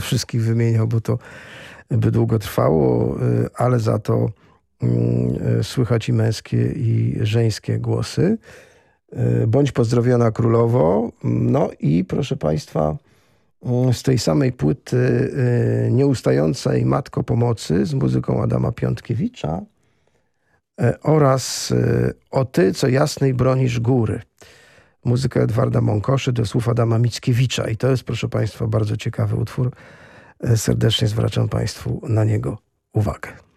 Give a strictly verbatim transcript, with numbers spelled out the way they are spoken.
wszystkich wymieniał, bo to by długo trwało, ale za to słychać i męskie, i żeńskie głosy. Bądź pozdrowiona królowo. No i proszę Państwa, z tej samej płyty Nieustającej Matko Pomocy z muzyką Adama Piątkiewicza oraz O ty, co jasnej bronisz góry. Muzyka Edwarda Mąkoszy do słów Adama Mickiewicza. I to jest, proszę Państwa, bardzo ciekawy utwór. Serdecznie zwracam Państwu na niego uwagę.